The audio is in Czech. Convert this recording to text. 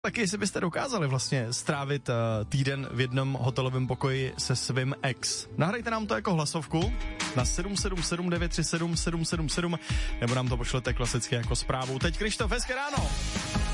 Taky jestli byste dokázali vlastně strávit týden v jednom hotelovém pokoji se svým ex. Nahrajte nám to jako hlasovku na 777 937 777 nebo nám to pošlete klasicky jako zprávu. Teď Krištof, hezké ráno!